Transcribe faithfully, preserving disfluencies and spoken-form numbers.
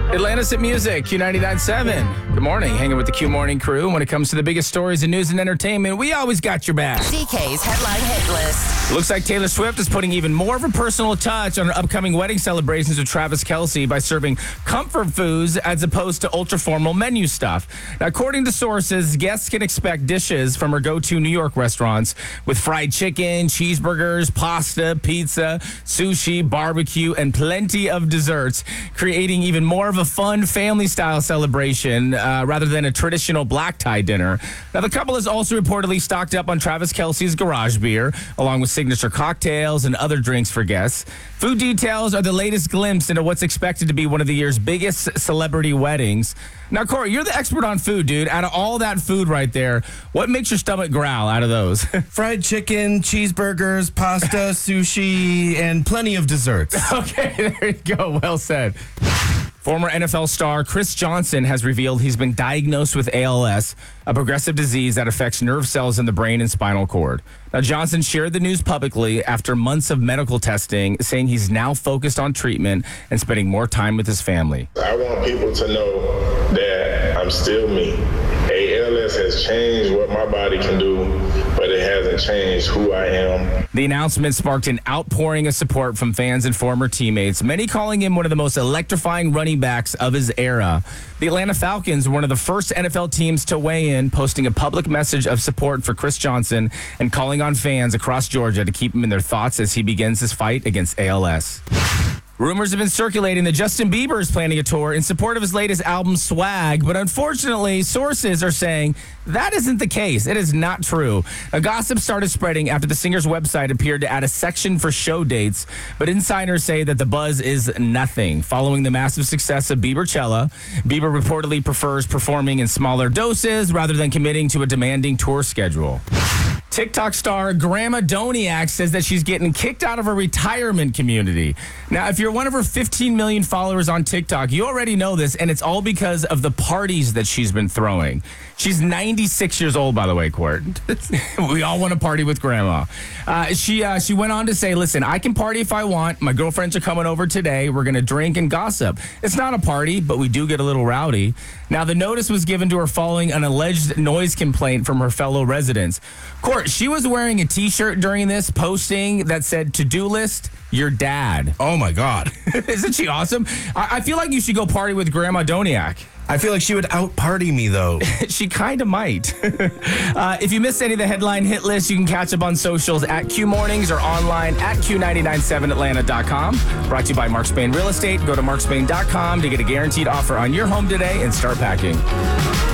Atlantis at Music, Q ninety-nine point seven. Good morning, hanging with the Q Morning crew. When it comes to the biggest stories in news and entertainment, we always got your back. D K's headline hit list. Looks like Taylor Swift is putting even more of a personal touch on her upcoming wedding celebrations with Travis Kelce by serving comfort foods as opposed to ultra-formal menu stuff. Now, according to sources, guests can expect dishes from her go-to New York restaurants with fried chicken, cheeseburgers, pasta, pizza, sushi, barbecue, and plenty of desserts, creating even more of a fun family-style celebration uh, rather than a traditional black tie dinner. Now, the couple is also reportedly stocked up on Travis Kelce's garage beer, along with signature cocktails and other drinks for guests. Food details are the latest glimpse into what's expected to be one of the year's biggest celebrity weddings. Now, Corey, you're the expert on food, dude. Out of all that food right there, what makes your stomach growl out of those? Fried chicken, cheeseburgers, pasta, sushi, and plenty of desserts. Okay, there you go. Well said. Former N F L star Chris Johnson has revealed he's been diagnosed with A L S, a progressive disease that affects nerve cells in the brain and spinal cord. Now, Johnson shared the news publicly after months of medical testing, saying he's now focused on treatment and spending more time with his family. I want people to know that I'm still me. A L S has changed what my body can do, but it hasn't changed who I am. The announcement sparked an outpouring of support from fans and former teammates, many calling him one of the most electrifying running backs of his era. The Atlanta Falcons were one of the first N F L teams to weigh in, posting a public message of support for Chris Johnson and calling on fans across Georgia to keep him in their thoughts as he begins his fight against A L S. Rumors have been circulating that Justin Bieber is planning a tour in support of his latest album, Swag, but unfortunately, sources are saying that isn't the case. It is not true. A gossip started spreading after the singer's website appeared to add a section for show dates, but insiders say that the buzz is nothing. Following the massive success of Biebercella, Bieber reportedly prefers performing in smaller doses rather than committing to a demanding tour schedule. TikTok star Grandma Doniak says that she's getting kicked out of her retirement community. Now, if you're one of her fifteen million followers on TikTok, you already know this, and it's all because of the parties that she's been throwing. She's ninety-six years old, by the way, Court. We all want to party with Grandma. Uh, she uh, she went on to say, listen, I can party if I want. My girlfriends are coming over today. We're going to drink and gossip. It's not a party, but we do get a little rowdy. Now, the notice was given to her following an alleged noise complaint from her fellow residents. Court, she was wearing a T-shirt during this, posting that said, to-do list, your dad. Oh, my God. Isn't she awesome? I, I feel like you should go party with Grandma Doniak. I feel like she would out-party me, though. She kind of might. uh, if you missed any of the headline hit list, you can catch up on socials at Q Mornings or online at Q nine nine seven Atlanta dot com. Brought to you by Mark Spain Real Estate. Go to mark spain dot com to get a guaranteed offer on your home today and start packing.